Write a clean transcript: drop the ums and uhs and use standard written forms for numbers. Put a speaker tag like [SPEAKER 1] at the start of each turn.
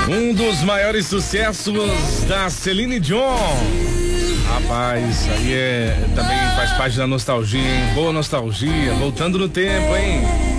[SPEAKER 1] Um dos maiores sucessos da Celine Dion. Rapaz, isso aí também faz parte da nostalgia, hein? Boa nostalgia, voltando no tempo, hein?